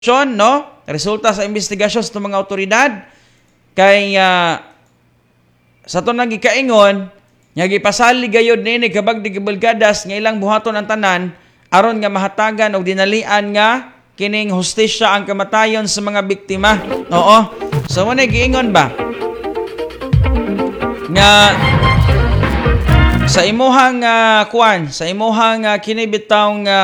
no? Resulta sa investigasyon sa mga otoridad kay sa to nang gikaingon nga gipasali gayud niini kabag digibulgadas nga ilang buhaton ang tanan aron nga mahatagan og dinalian nga kining hustisya ang kamatayon sa mga biktima. Oo. So mo giingon ba nga sa imuhang sa imuhang kinibitaw nga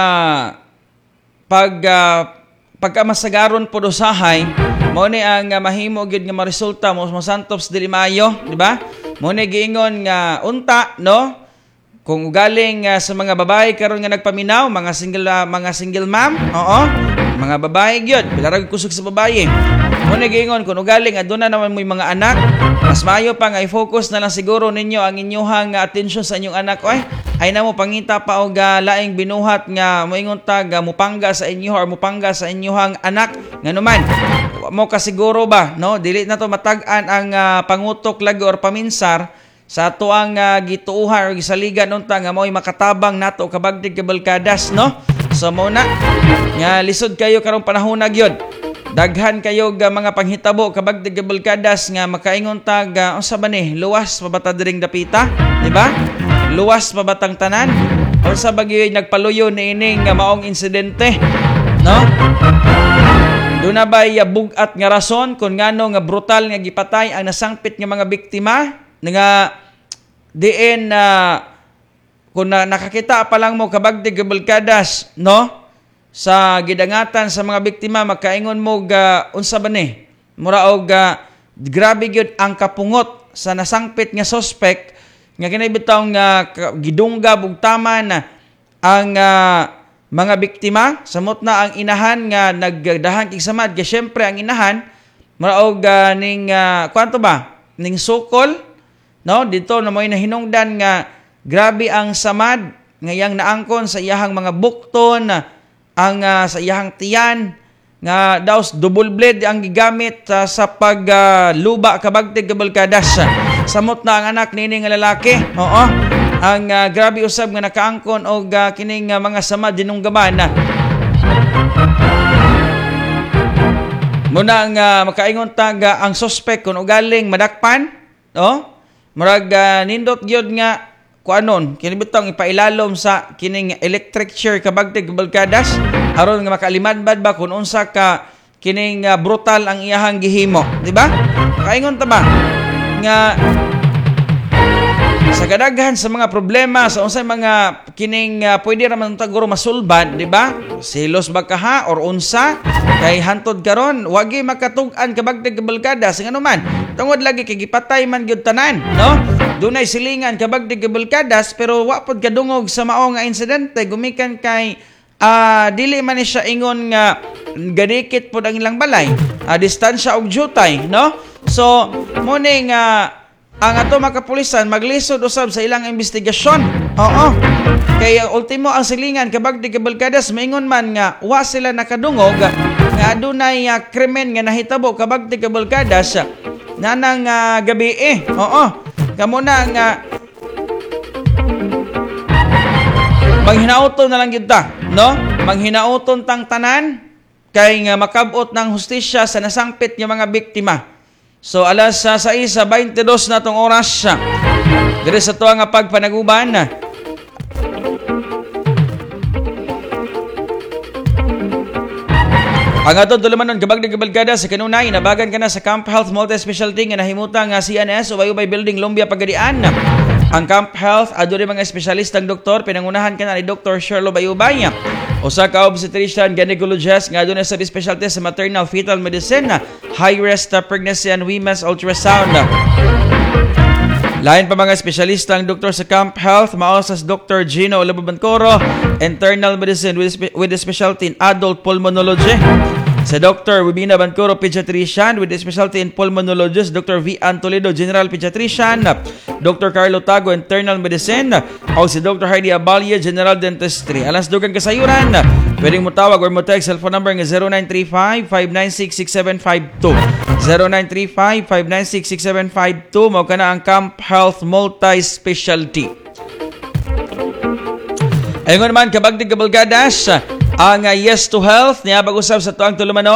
pagkamasagaron po usahay, mo ni ang mahimo gid nga maresulta mo santops dili maayo, di ba? Mo ni giingon nga unta, no? Kung galing sa mga babae karon nga nagpaminaw, mga single mom, oo, mga babae gyud, bilarag kusog sa babae. Mo ni giingon kung galing aduna naman mo'y mga anak, mas maayo pa nga i-focus na lang siguro ninyo ang inyong atensyon sa inyong anak. Ay na mo pangita pa og laing binuhat nga moingon tag mupangga sa inyo or mupangga sa inyong anak nganuman mo kasiguro ba, no, dili na to matag-an ang pangutok lagi or paminsar sa ato ang gituuhan or gisaligan unta nga mo'y makatabang nato kabagdig kabalkadas, no? So mo na nga lisod kayo karong panahon na gyud. Daghan kayo mga panghitabo kabagdig kabalkadas nga makaingon tag unsa ba ni luwas pa bata diring dapita, di ba? Luwas pa batang tanan? O sa bagay nagpaluyo ni ining maong insidente? No? Doon na ba bugat nga rason kung ngano nga brutal nga gipatay ang nasangpit nga mga biktima? Nga diin kung nakakita pa lang mo kabagdig kabalkadas, no? Sa gidangatan sa mga biktima, makaingon mo unsa ba ni? Mura og grabe gyud ang kapungot sa nasangpit nga suspect nga kinabitaw nga gidungga bugtaman ang mga biktima samot na ang inahan nga nagdahan kig samad kay syempre ang inahan maraog ning kwanto ba ning sukol, no, dito na moy nahinungdan nga grabe ang samad nga yang naangkon sa iyahang mga bukton ang sa iyahang tiyan nga daos double blade ang gigamit sa pagluba kabagtig kabalkadas. Samot na ang anak nini nga lalaki. Oo. Ang grabe usab nga nakaangkon og kining mga sama dinunggaman. Muna ang makaingon tag ang suspect kung galing madakpan, no? Murag nindot gyud nga kuanon kinibutang ipailalom sa kining electric chair kabagtig kabalkadas aron nga makalimadbad ba kung unsa ka kining brutal ang iyahang gihimo, di ba? Kaingon ta ba nga sa kadaghan sa mga problema sa unsay mga kining pwede ra man taguro masulbad, di ba? Silos ba kaha or unsa kay hantod karon wagi makatug-an kabagtig kabalkadas nganuman tungod lagi kay gipatay man gyud tanan, no? Dunay silingan kabagdig kabalkadas pero wa pod kadungog sa mao nga insidente gumikan kay dili man ni siya ingon nga gadikit pod ang ilang balay, distansya og jutay, no? So mo ning ang ato mga kapulisan maglisod usab sa ilang investigasyon. Oo. Kaya ultimo ang silingan kabagdig kabalkadas maingon man nga wa sila nakadungog nga adunay krimen nga nahitabo kabagdig kabalkadas nanang gabi Oo. Kamo na nga manghinauton na lang kita, no? Manghinauton tang tanan kay nga makabot ng hustisya sa nasangpit nga mga biktima. So alas 6:22 na tong oras. Dire sa tuwa nga pagpanaguban. Ang atong tulumanon kabagdig kabalkada sa kanunay nabagan ka na sa Camp Health Multi-Specialty nga nahimutang CNS Ubay-Ubay Building Lumbia Pagadian. Ang Camp Health adto mga espesyalistang doktor pinangunahan ka na ni Dr. Sherlo Bayubay. Usa ka obstetrician gynecologist nga adunay sa specialty sa maternal fetal medicine, high risk pregnancy and women's ultrasound. Lain pa mga espesyalista ang doktor sa Camp Health, maosas Dr. Gino Olababancoro, internal medicine with a specialty in adult pulmonology. Sa Dr. Wibina Bancoro, pediatrician with a specialty in pulmonologist. Dr. V. Toledo, general pediatrician. Dr. Carlo Tago, internal medicine. O si Dr. Heidi Abalia, general dentistry. Alas dugang kasayuran, pwedeng mo tawag or mo text cellphone number ng 0935-596-6752. 0935-596-6752. Mao ka na ang Camp Health Multi-Specialty. Ayun naman, kabagdig kabalgadas, ang Yes to Health niya pag-usab sa tuang tulumanon.